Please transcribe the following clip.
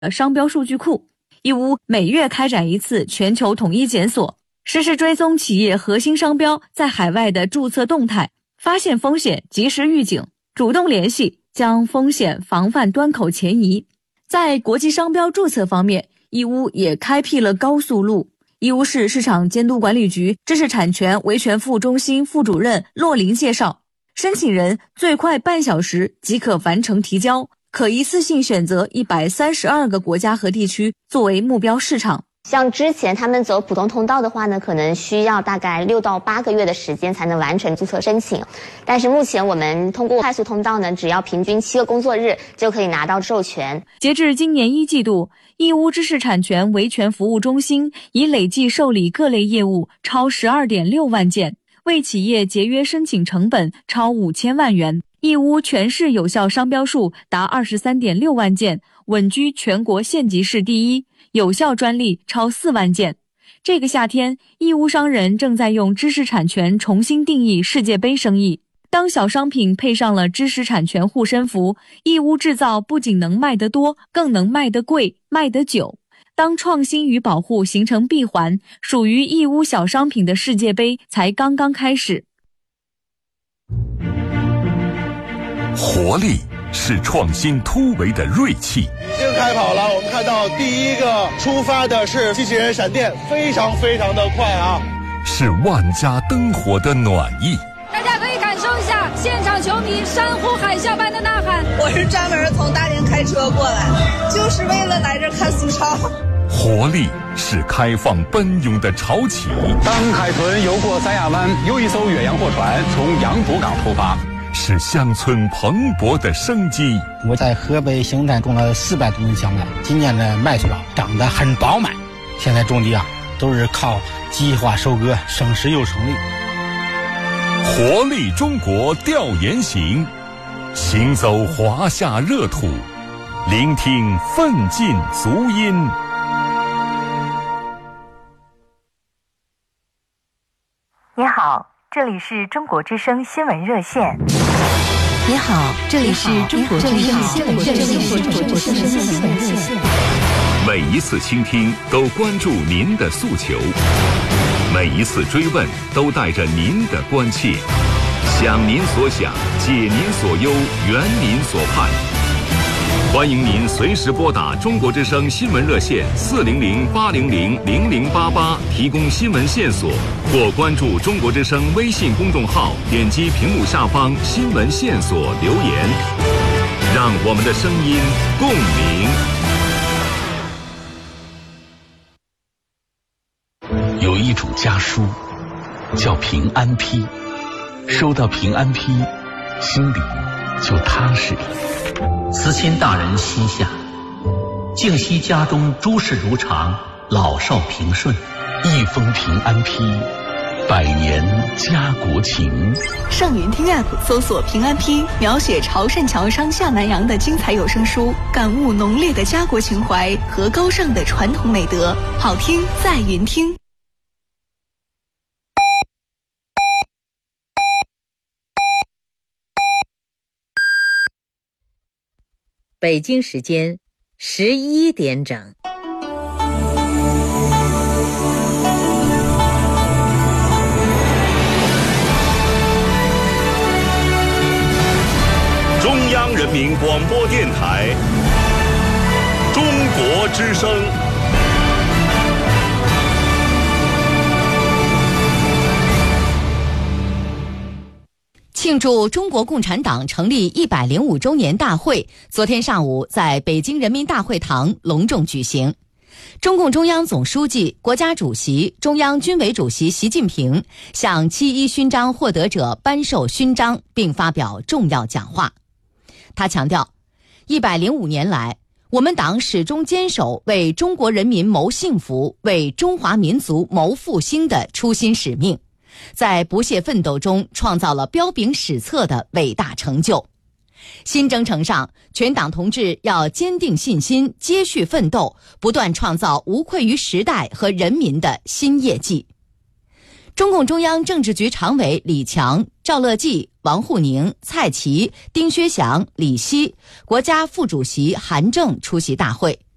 商标数据库。义乌每月开展一次全球统一检索，实时追踪企业核心商标在海外的注册动态，发现风险及时预警，主动联系，将风险防范端口前移。在国际商标注册方面，义乌也开辟了高速路。义乌市市场监督管理局知识产权维权服务中心副主任骆林介绍，申请人最快半小时即可完成提交，可一次性选择132个国家和地区作为目标市场。 像之前他们走普通通道的话呢，可能需要大概6到8个月的时间才能完成注册申请。但是目前我们通过快速通道呢，只要平均7个工作日就可以拿到授权。 截至今年1季度，义乌知识产权维权服务中心已累计受理各类业务超12.6万件，为企业节约申请成本超5000万元。义乌全市有效商标数达23.6万件，稳居全国县级市第一，有效专利超4万件。这个夏天，义乌商人正在用知识产权重新定义世界杯生意。当小商品配上了知识产权护身符，义乌制造不仅能卖得多，更能卖得贵，卖得久。当创新与保护形成闭环，属于义乌小商品的世界杯才刚刚开始。 活力是创新突围的锐气。 已经开跑了，我们看到第一个出发的是机器人闪电，非常的快啊！ 是万家灯火的暖意。 大家可以感受一下现场球迷山呼海啸般的呐喊。 我是专门从大连开车过来，就是为了来这儿看苏超。 活力是开放奔涌的潮起。 当海豚游过三亚湾，又一艘远洋货船从扬浦港出发。 是乡村蓬勃的生机。 我在河北邢山种了400多亩小麦，今年的麦穗长得很饱满。现在种地都是靠计划收割，省时又省力。 活力中国调研行，行走华夏热土，聆听奋进足音。 你好，这里是中国之声新闻热线。 你好，这里是中国之声新闻热线。 每一次倾听都关注您的诉求，每一次追问都带着您的关切，想您所想，解您所忧，圆您所盼。欢迎您随时拨打中国之声新闻热线400-800-0088提供新闻线索，或关注中国之声微信公众号，点击屏幕下方新闻线索留言，让我们的声音共鸣。 有一种家书叫平安批，收到平安批，心里就踏实了。 慈亲大人膝下，静息家中诸事如常，老少平顺。 一封平安批，100年家国情。 上云听 App 搜索平安批，描写潮汕侨商下南洋的精彩有声书，感悟浓烈的家国情怀和高尚的传统美德。好听在云听。 北京时间11点整。 中央人民广播电台，中国之声。 庆祝中国共产党成立105周年大会昨天上午在北京人民大会堂隆重举行。中共中央总书记、国家主席、中央军委主席习近平向7·1勋章获得者颁授勋章，并发表重要讲话。他强调，105年来，我们党始终坚守为中国人民谋幸福、为中华民族谋复兴的初心使命，在不懈奋斗中创造了彪炳史册的伟大成就。新征程上，全党同志要坚定信心，接续奋斗，不断创造无愧于时代和人民的新业绩。中共中央政治局常委李强、赵乐际、王沪宁、蔡奇、丁薛祥、李希，国家副主席韩正出席大会。